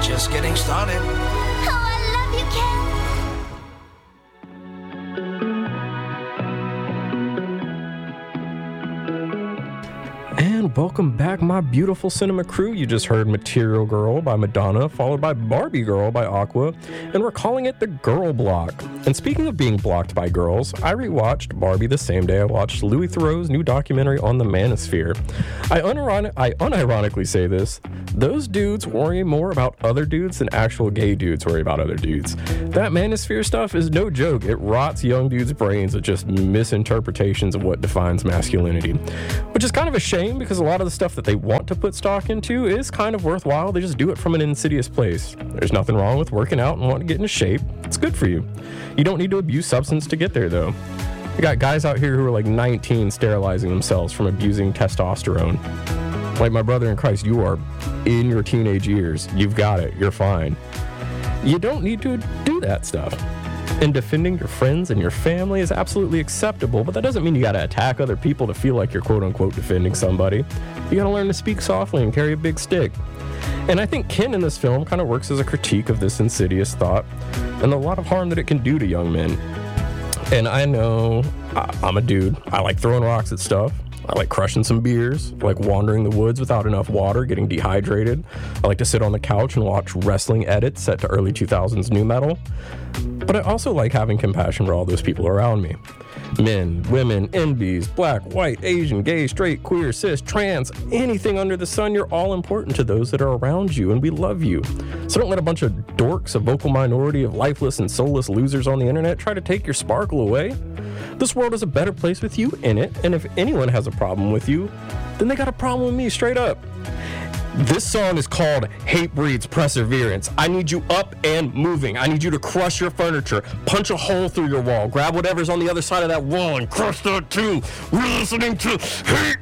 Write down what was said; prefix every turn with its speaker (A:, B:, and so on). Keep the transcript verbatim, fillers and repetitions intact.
A: just getting started.
B: Oh, I love you, Ken.
C: And welcome back, my beautiful cinema crew. You just heard Material Girl by Madonna, followed by Barbie Girl by Aqua, and we're calling it the Girl Block. And speaking of being blocked by girls, I rewatched Barbie the same day I watched Louis Theroux's new documentary on the Manosphere. I, unironic- I unironically say this, those dudes worry more about other dudes than actual gay dudes worry about other dudes. That Manosphere stuff is no joke. It rots young dudes' brains with just misinterpretations of what defines masculinity, which is kind of a shame because a lot of the stuff that they want to put stock into is kind of worthwhile. They just do it from an insidious place. There's nothing wrong with working out and wanting to get into shape. It's good for you. You don't need to abuse substance to get there, though. You got guys out here who are like nineteen sterilizing themselves from abusing testosterone. Like my brother in Christ, you are in your teenage years. You've got it. You're fine. You don't need to do that stuff. And defending your friends and your family is absolutely acceptable, but that doesn't mean you gotta attack other people to feel like you're quote-unquote defending somebody. You gotta learn to speak softly and carry a big stick. And I think Ken in this film kind of works as a critique of this insidious thought and a lot of harm that it can do to young men. And I know I, I'm a dude. I like throwing rocks at stuff. I like crushing some beers. I like wandering the woods without enough water, getting dehydrated. I like to sit on the couch and watch wrestling edits set to early two thousands nu metal. But I also like having compassion for all those people around me. Men, women, N Bs, black, white, Asian, gay, straight, queer, cis, trans, anything under the sun, you're all important to those that are around you, and we love you. So don't let a bunch of dorks, a vocal minority of lifeless and soulless losers on the internet try to take your sparkle away. This world is a better place with you in it, and if anyone has a problem with you, then they got a problem with me, straight up. This song is called Hate Breeds Perseverance. I need you up and moving. I need you to crush your furniture, punch a hole through your wall, grab whatever's on the other side of that wall and crush that too. We're listening to Hate